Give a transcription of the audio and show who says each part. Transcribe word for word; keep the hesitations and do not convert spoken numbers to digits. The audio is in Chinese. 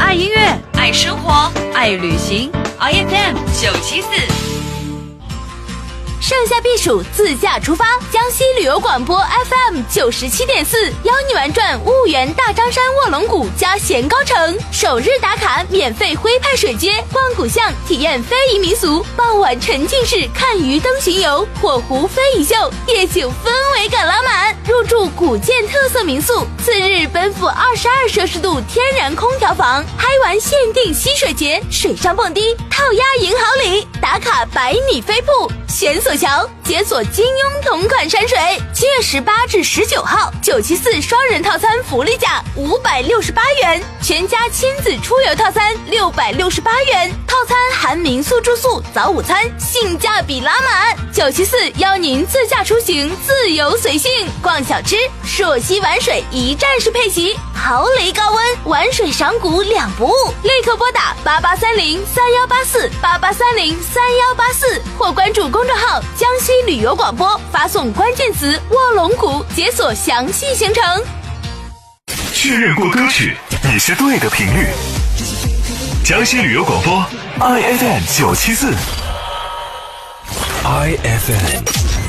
Speaker 1: 爱音乐，
Speaker 2: 爱生活，
Speaker 1: 爱旅行。
Speaker 2: I F M 九七四。
Speaker 3: 盛夏避暑，自驾出发，江西旅游广播 F M 九十七点四，邀你玩转婺源大张山卧龙谷加咸高城，首日打卡免费徽派水街，逛古巷，体验非遗民俗，傍晚沉浸式看鱼灯巡游，火狐非遗秀，夜景氛围感拉满，入住古建特色民宿，次日奔赴二十二摄氏度天然空调房，嗨玩限定溪水节，水上蹦迪，套鸭赢好礼，打卡百米飞瀑，悬索桥，解锁金庸同款山水。七月十八至十九号，九七四双人套餐福利价五百六十八元，全家亲子出游套餐六百六十八元，套餐含民宿住宿、早午餐，性价比拉满。九七四邀您自驾出行，自由随性，逛小吃，朔溪玩水一站式配齐，豪雷高温，玩水赏古两不误。立刻拨打八八三零三幺八四八八三零三幺八四，或关注公众号江西旅游广播，发送关键词卧龙谷，解锁详细行程。
Speaker 4: 确认过歌曲，你是对的频率。江西旅游广播 I F M 九七四 I F M